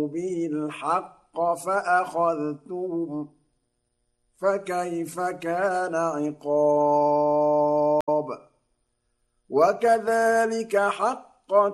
به الحق فأخذتهم فكيف كان عقاب وكذلك حقت